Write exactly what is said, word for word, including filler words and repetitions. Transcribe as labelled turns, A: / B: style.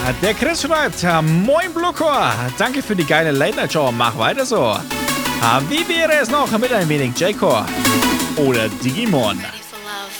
A: Der Chris schreibt, moin Blucor, danke für die geile Late-Night-Show, mach weiter so. Wie wäre es noch mit ein wenig J-Core oder Digimon?